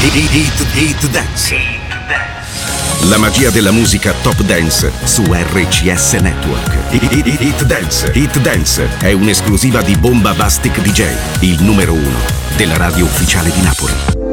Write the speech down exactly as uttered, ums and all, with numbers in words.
Hit, hit Dance. La magia della musica Top Dance su R C S Network. Hit, hit Dance. Hit Dance è un'esclusiva di Bomba Bastic D J, il numero uno della radio ufficiale di Napoli.